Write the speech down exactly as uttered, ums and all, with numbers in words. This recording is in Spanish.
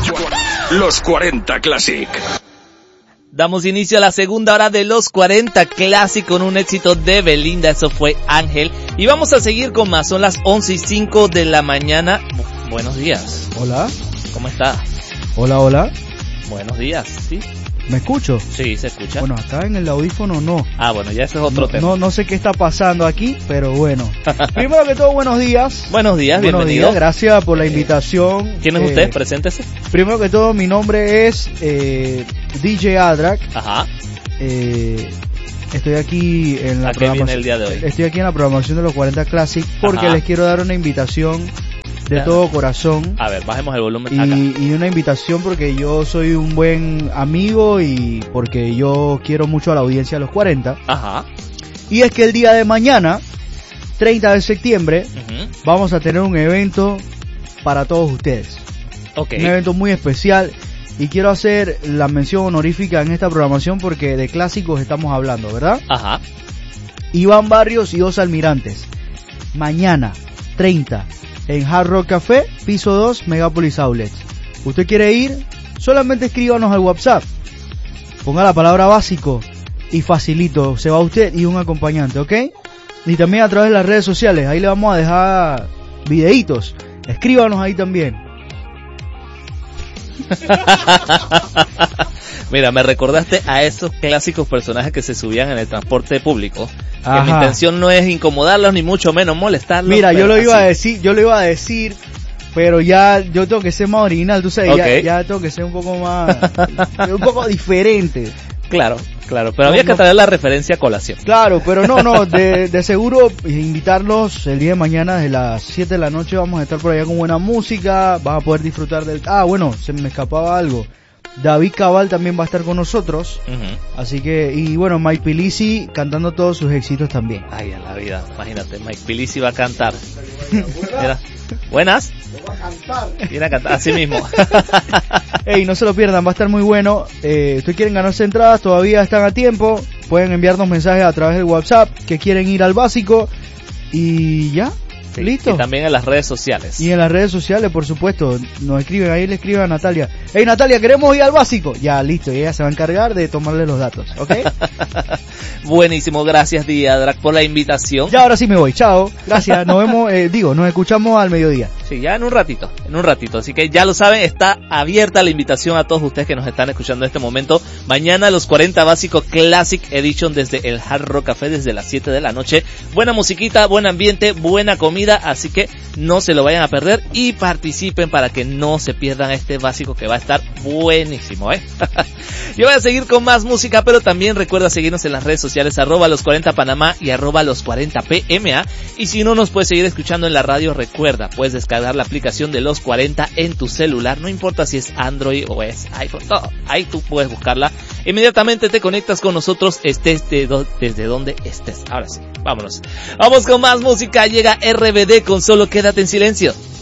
Los cuarenta Classic. Damos inicio a la segunda hora de Los cuarenta Classic con un éxito de Belinda, eso fue Ángel. Y vamos a seguir con más, son las once y cinco de la mañana. Buenos días. Hola. ¿Cómo está? Hola, hola. Buenos días, ¿sí? ¿Me escucho? Sí, se escucha. Bueno, acá en el audífono no. Ah, bueno, ya ese es otro no, tema. No, no sé qué está pasando aquí, pero bueno. Primero que todo, buenos días. Buenos días, buenos bienvenido. Días, gracias por la invitación. ¿Quién es eh, usted? Preséntese. Primero que todo, mi nombre es eh, D J Adrak. Ajá. Eh, estoy aquí en la ¿A qué viene el día de hoy? Estoy aquí en la programación de los cuarenta Classic porque Ajá. les quiero dar una invitación de Ya. todo corazón. A ver, bajemos el volumen Y, acá. y una invitación porque yo soy un buen amigo y porque yo quiero mucho a la audiencia de los cuarenta. Ajá. Y es que el día de mañana, treinta de septiembre, Uh-huh. vamos a tener un evento para todos ustedes. Ok. Un evento muy especial y quiero hacer la mención honorífica en esta programación porque de clásicos estamos hablando, ¿verdad? Ajá. Iván Barrios y Os Almirantes. Mañana, treinta, en Hard Rock Café, piso dos, Megapolis Outlets. ¿Usted quiere ir? Solamente escríbanos al WhatsApp. Ponga la palabra básico y facilito. Se va usted y un acompañante, ¿ok? Y también a través de las redes sociales. Ahí le vamos a dejar videitos. Escríbanos ahí también. Mira, me recordaste a esos clásicos personajes que se subían en el transporte público. Que Ajá. mi intención no es incomodarlos ni mucho menos molestarlos. Mira, yo pero lo iba así. a decir, yo lo iba a decir, pero ya yo tengo que ser más original, tú sabes, Okay. ya, ya tengo que ser un poco más, un poco diferente. Claro, claro, pero No, había que no. traer la referencia a colación. Claro, pero no, no, de, de seguro invitarlos el día de mañana desde las siete de la noche, vamos a estar por allá con buena música, vas a poder disfrutar del... Ah, bueno, se me escapaba algo. David Cabal también va a estar con nosotros, Uh-huh. así que, y bueno, Mike Pilisi cantando todos sus éxitos también. Ay, a la vida, imagínate, Mike Pilisi va a cantar. Mira, buenas. Viene a cantar, así mismo. Ey, no se lo pierdan, va a estar muy bueno. Eh, ustedes quieren ganarse entradas, todavía están a tiempo. Pueden enviarnos mensajes a través del WhatsApp que quieren ir al básico. Y ya, Sí, listo. y también en las redes sociales. Y en las redes sociales, por supuesto, nos escriben, ahí le escriben a Natalia. Hey Natalia, queremos ir al básico. Ya, listo, y ella se va a encargar de tomarle los datos, ¿ok? Buenísimo, gracias Diadrak por la invitación. Ya, ahora sí me voy, chao. Gracias, nos vemos, eh, digo, nos escuchamos al mediodía. Sí, ya en un ratito, en un ratito. Así que ya lo saben, está abierta la invitación a todos ustedes que nos están escuchando en este momento. Mañana los cuarenta Básico Classic Edition desde el Hard Rock Café desde las siete de la noche. Buena musiquita, buen ambiente, buena comida, así que no se lo vayan a perder y participen para que no se pierdan este básico que va a estar buenísimo, ¿eh? Yo voy a seguir con más música, pero también recuerda seguirnos en las redes sociales, arroba los cuarenta Panamá y arroba los cuarenta P M A. Y si no nos puedes seguir escuchando en la radio, recuerda, puedes descargar la aplicación de los cuarenta en tu celular, no importa si es Android o es iPhone, todo, ahí tú puedes buscarla. Inmediatamente te conectas con nosotros, estés de do- desde donde estés. Ahora sí, vámonos. Vamos con más música, llega R B D con Solo Quédate en Silencio.